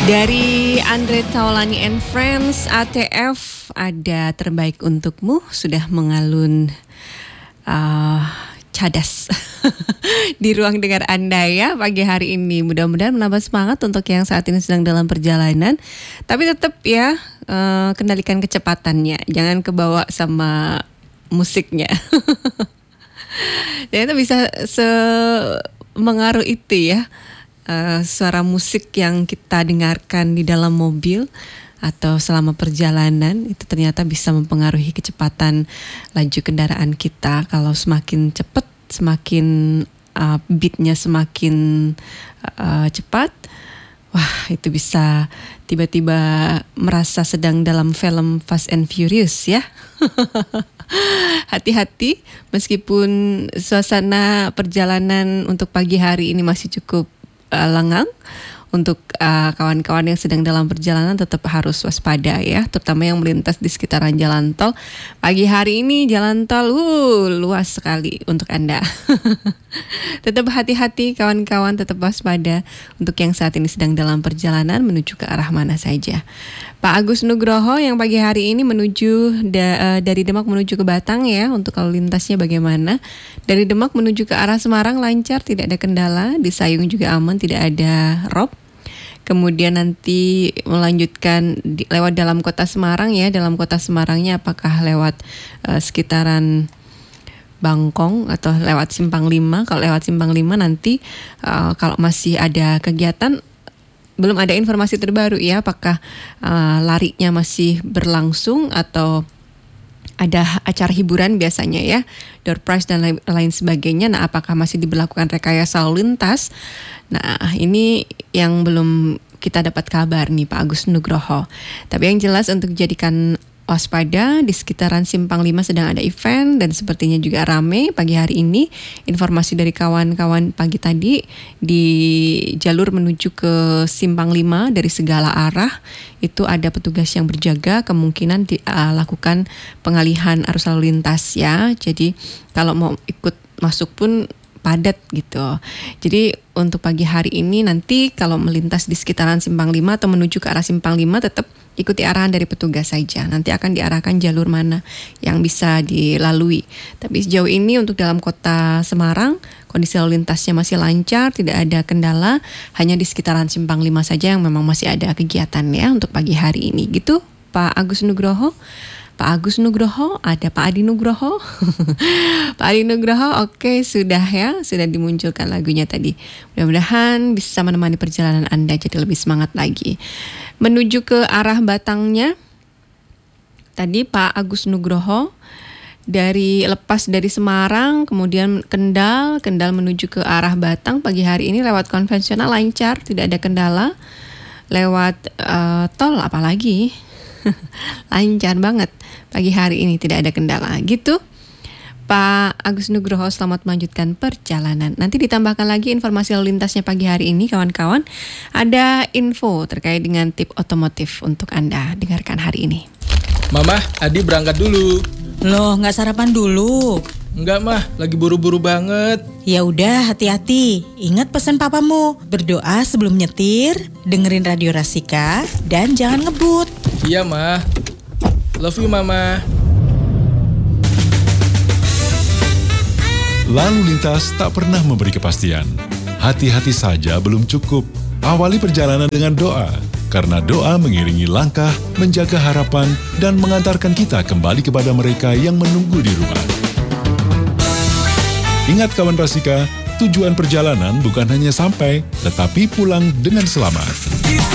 Dari Andre Taulani and Friends, ATF, ada terbaik untukmu, sudah mengalun cadas di ruang dengar Anda ya pagi hari ini. Mudah-mudahan menambah semangat untuk yang saat ini sedang dalam perjalanan. Tapi tetap ya, kendalikan kecepatannya, jangan kebawa sama musiknya. Dan itu bisa mengaruh itu ya. Suara musik yang kita dengarkan di dalam mobil atau selama perjalanan itu ternyata bisa mempengaruhi kecepatan laju kendaraan kita. Kalau semakin cepat, semakin beatnya semakin cepat, wah itu bisa tiba-tiba merasa sedang dalam film Fast and Furious ya. Hati-hati, meskipun suasana perjalanan untuk pagi hari ini masih cukup lengang, untuk kawan-kawan yang sedang dalam perjalanan tetap harus waspada ya, terutama yang melintas di sekitaran jalan tol. Pagi hari ini jalan tol luas sekali untuk Anda. Tetap hati-hati kawan-kawan, tetap waspada untuk yang saat ini sedang dalam perjalanan menuju ke arah mana saja. Pak Agus Nugroho yang pagi hari ini menuju dari Demak menuju ke Batang ya, untuk lalu lintasnya bagaimana? Dari Demak menuju ke arah Semarang lancar, tidak ada kendala. Di Sayung juga aman, tidak ada rob. Kemudian nanti melanjutkan lewat dalam kota Semarang ya. Dalam kota Semarangnya apakah lewat sekitaran Bangkong atau lewat Simpang 5? Kalau lewat Simpang 5 nanti kalau masih ada kegiatan, belum ada informasi terbaru ya, apakah larinya masih berlangsung atau ada acara hiburan biasanya ya, door prize dan lain sebagainya. Nah, apakah masih diberlakukan rekayasa lalu lintas? Nah, ini yang belum kita dapat kabar nih Pak Agus Nugroho. Tapi yang jelas untuk jadikan waspada, di sekitaran Simpang 5 sedang ada event dan sepertinya juga rame pagi hari ini. Informasi dari kawan-kawan pagi tadi, di jalur menuju ke Simpang 5 dari segala arah itu ada petugas yang berjaga, kemungkinan dilakukan pengalihan arus lalu lintas ya. Jadi kalau mau ikut masuk pun padat gitu. Jadi untuk pagi hari ini nanti kalau melintas di sekitaran Simpang 5 atau menuju ke arah Simpang 5 tetap ikuti arahan dari petugas saja. Nanti akan diarahkan jalur mana yang bisa dilalui. Tapi sejauh ini untuk dalam kota Semarang kondisi lalu lintasnya masih lancar, tidak ada kendala. Hanya di sekitaran Simpang 5 saja yang memang masih ada kegiatan ya untuk pagi hari ini. Gitu Pak Agus Nugroho. Pak Agus Nugroho, ada Pak Adi Nugroho. Pak Adi Nugroho, oke, sudah ya, sudah dimunculkan lagunya tadi. Mudah-mudahan bisa menemani perjalanan Anda jadi lebih semangat lagi. Menuju ke arah Batangnya, tadi Pak Agus Nugroho, lepas dari Semarang, kemudian Kendal menuju ke arah Batang, pagi hari ini lewat konvensional lancar, tidak ada kendala. Lewat tol apalagi, lancar banget. Pagi hari ini tidak ada kendala gitu. Pak Agus Nugroho, selamat melanjutkan perjalanan. Nanti ditambahkan lagi informasi lalu lintasnya pagi hari ini kawan-kawan. Ada info terkait dengan tip otomotif untuk Anda. Dengarkan hari ini. Mama, Adi berangkat dulu. Loh, nggak sarapan dulu? Enggak mah, lagi buru-buru banget. Ya udah, hati-hati. Ingat pesan papamu, berdoa sebelum nyetir, dengerin Radio Rasika, dan jangan ngebut. Iya mah. Love you mama. Lalu lintas tak pernah memberi kepastian. Hati-hati saja belum cukup. Awali perjalanan dengan doa, karena doa mengiringi langkah, menjaga harapan, dan mengantarkan kita kembali kepada mereka yang menunggu di rumah. Ingat kawan Rasika, tujuan perjalanan bukan hanya sampai, tetapi pulang dengan selamat.